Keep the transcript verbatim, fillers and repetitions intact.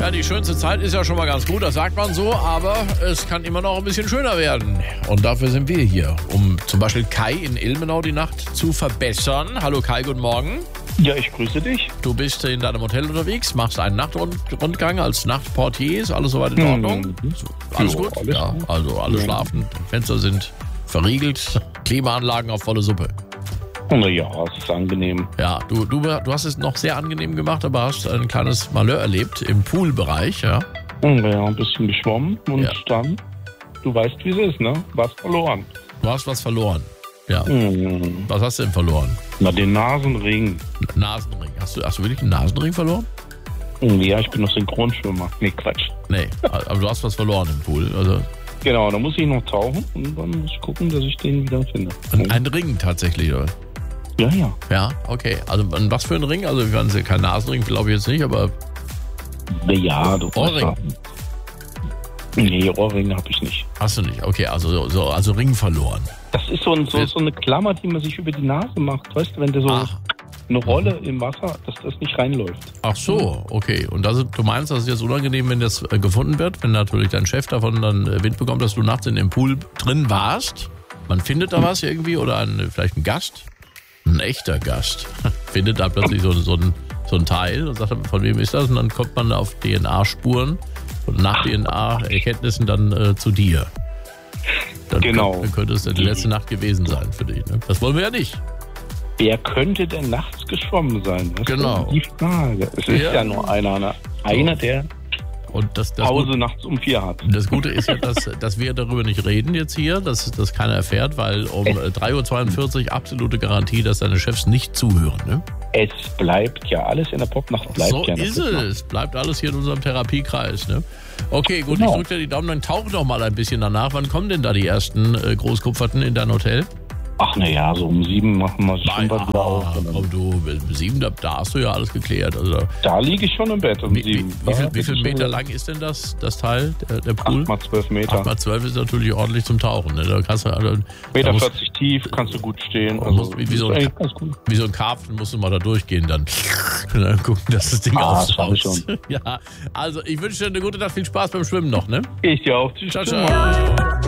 Ja, die schönste Zeit ist ja schon mal ganz gut, das sagt man so, aber es kann immer noch ein bisschen schöner werden. Und dafür sind wir hier, um zum Beispiel Kai in Ilmenau die Nacht zu verbessern. Hallo Kai, guten Morgen. Ja, ich grüße dich. Du bist in deinem Hotel unterwegs, machst einen Nachtrundgang als Nachtportier, ist alles soweit in Ordnung? Mhm. Alles Jo, gut? alles Ja, gut. also alle Ja. schlafen, Fenster sind verriegelt, Klimaanlagen auf volle Suppe. Na ja, es ist angenehm. Ja, du, du, du hast es noch sehr angenehm gemacht, aber hast ein kleines Malheur erlebt im Poolbereich, ja? Ja, ein bisschen geschwommen und Ja. dann, du weißt, wie es ist, ne? Was verloren. Du hast was verloren. Ja. Mhm. Was hast du denn verloren? Na, den Nasenring. Nasenring. Hast du, hast du wirklich einen Nasenring verloren? Ja, ich bin noch Synchronschwimmer. Nee, Quatsch. Nee, aber du hast was verloren im Pool. Also Genau, da muss ich noch tauchen und dann muss ich gucken, dass ich den wieder finde. ein, ein Ring tatsächlich, oder? Ja, ja. Ja, okay. Also an was für ein Ring? Also wir haben kein Nasenring, glaube ich jetzt nicht, aber Na ja, du Ohrring. Nee, Ohrringe habe ich nicht. hast du nicht. Okay, also so, also Ring verloren. Das ist so, ein, so, so eine Klammer, die man sich über die Nase macht. Weißt du, wenn du so Ach. eine Rolle im Wasser, dass das nicht reinläuft. Ach so, okay. Und das, du meinst, das ist jetzt unangenehm, wenn das äh, gefunden wird, wenn natürlich dein Chef davon dann äh, Wind bekommt, dass du nachts in dem Pool drin warst? Man findet da was irgendwie oder ein, vielleicht ein Gast? Ein echter Gast findet da plötzlich so, so, ein, so ein Teil und sagt, von wem ist das? Und dann kommt man auf D N A-Spuren und nach D N A-Erkenntnissen dann äh, zu dir. Dann, Genau. Dann könnte es die letzte Nacht gewesen sein für dich. Ne? Das wollen wir ja nicht. Wer könnte denn nachts geschwommen sein? Das Genau. ist die Frage. Es ist Ja. ja, nur einer, ne? einer, der Und das, das Pause nachts um vier hat. Das Gute ist ja, dass, dass wir darüber nicht reden jetzt hier, dass das keiner erfährt, weil um äh, drei Uhr zweiundvierzig absolute Garantie, dass deine Chefs nicht zuhören. Ne? Es bleibt ja alles in der Popnacht. Bleibt So ja in der ist Popnacht. es. Bleibt alles hier in unserem Therapiekreis. Ne? Okay, gut, Genau. ich drücke dir die Daumen, dann tauch noch mal ein bisschen danach. Wann kommen denn da die ersten äh, Großkupferten in dein Hotel? Ach naja, so um sieben machen wir schon was auf. komm du, um sieben, da, da hast du ja alles geklärt. Also, Da liege ich schon im Bett um wie, wie, sieben. wie, viel, Da wie ist viel es Meter schon lang ist denn das, das Teil, der, der Pool? acht mal zwölf Meter. acht mal zwölf ist natürlich ordentlich zum Tauchen. Ne? Da kannst du, also, da Meter musst- vierzig tief, kannst du gut stehen. Und musst wie- wie ist so ein- eigentlich ganz gut. Wie so ein Karpfen musst du mal da durchgehen dann. Und dann gucken, dass das Ding Ah, das hab ich aufsaugt. Ja, also ich wünsche dir eine gute Nacht, viel Spaß beim Schwimmen noch, ne? Ich dir auch. Tschüss. Ciao, ciao.